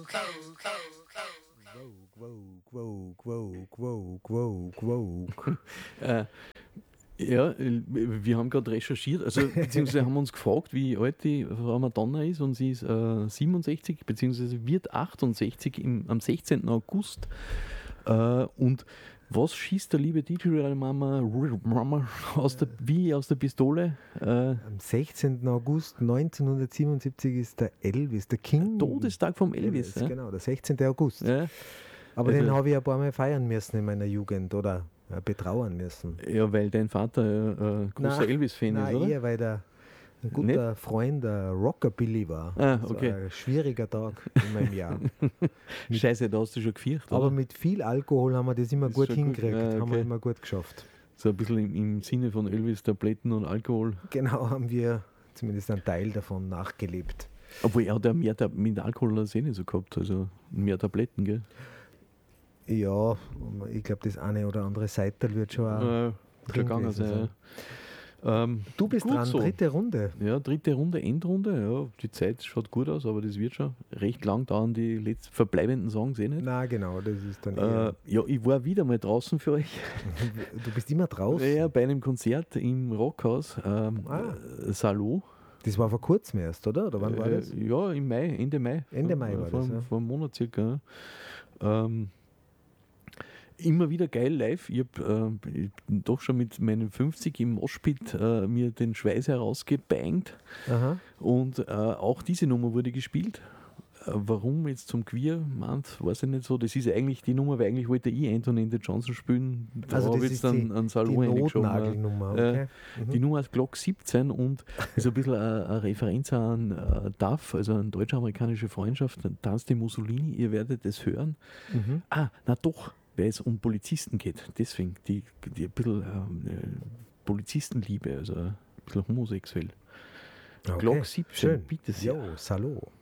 Ja, wir haben gerade recherchiert, also beziehungsweise haben uns gefragt, wie alt die Frau Madonna ist, und sie ist 67, beziehungsweise wird 68 am 16. August. Und was schießt der liebe DJ Mama aus der Pistole? Am 16. August 1977 ist der Elvis, der King. Todestag vom Elvis. Ja? Genau, der 16. August. Ja. Aber Also, den habe ich ein paar Mal feiern müssen in meiner Jugend oder betrauern müssen. Ja, weil dein Vater großer Elvis-Fan ist, oder? Eher, weil der ein guter Freund der Rockabilly war. Ah, das okay. war ein schwieriger Tag in meinem Jahr. Scheiße, da hast du schon gefürchtet, Aber oder? mit viel Alkohol haben wir das immer Das ist gut schon hingekriegt, gut. Ja, haben wir okay. immer gut geschafft. So ein bisschen im Sinne von Elvis, Tabletten und Alkohol. Genau, haben wir zumindest einen Teil davon nachgelebt. Obwohl er hat ja mehr mit Alkohol als nicht so gehabt, also mehr Tabletten, gell? Ja, ich glaube, das eine oder andere Seital wird schon auch Schon drin gegangen gewesen sein. sein. Ja. Du bist gut dran, so. 3. Runde. Ja, 3. Runde, Endrunde. Ja, die Zeit schaut gut aus, aber das wird schon recht lang dauern, die verbleibenden Songs nicht. Na genau, das ist dann eher... Ja, ich war wieder mal draußen für euch. Du bist immer draußen? Ja, bei einem Konzert im Rockhaus, Salo. Das war vor kurzem erst, oder wann war das? Ja, im Mai, Ende Mai. Ende Mai war vor, das, ja. Vor einem Monat circa. Immer wieder geil live. Ich habe doch schon mit meinen 50 im Moshpit mir den Schweiß herausgebangt. Aha. Und auch diese Nummer wurde gespielt. Warum jetzt zum Queer meint, weiß ich nicht so. Das ist eigentlich die Nummer, weil eigentlich wollte ich Anthony and the Johnson spielen. Da Also habe das ich ist jetzt die einen Salon reingeschoben. Notnagelnummer, okay. Die Nummer heißt Glock 17 und ist ein bisschen eine Referenz an DAF, also eine deutsch-amerikanische Freundschaft, Tanz de Mussolini, ihr werdet es hören. Doch, weil es um Polizisten geht. Deswegen, die ein bisschen Polizistenliebe, also ein bisschen homosexuell. Okay. Glock 17, Schön. bitte sehr. Jo, Salo.